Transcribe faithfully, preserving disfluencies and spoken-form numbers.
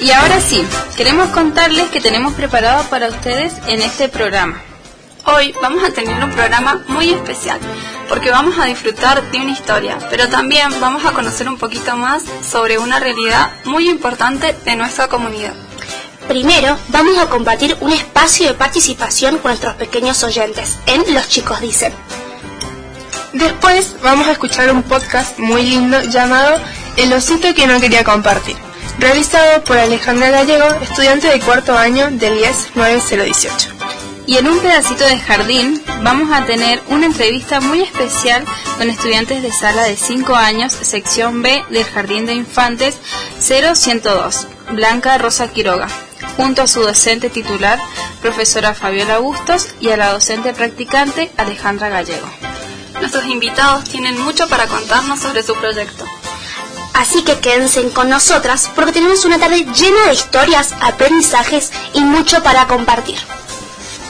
Y ahora sí, queremos contarles que tenemos preparado para ustedes en este programa. Hoy vamos a tener un programa muy especial, porque vamos a disfrutar de una historia, pero también vamos a conocer un poquito más sobre una realidad muy importante de nuestra comunidad. Primero, vamos a compartir un espacio de participación con nuestros pequeños oyentes en Los Chicos Dicen. Después vamos a escuchar un podcast muy lindo llamado El osito que no quería compartir, realizado por Alejandra Gallego, estudiante de cuarto año del I E S nueve cero dieciocho. Y en un pedacito de jardín vamos a tener una entrevista muy especial con estudiantes de sala de cinco años, sección B del Jardín de Infantes cero ciento dos, Blanca Rosa Quiroga, junto a su docente titular, profesora Fabiola Bustos, y a la docente practicante Alejandra Gallego. Nuestros invitados tienen mucho para contarnos sobre su proyecto. Así que quédense con nosotras porque tenemos una tarde llena de historias, aprendizajes y mucho para compartir.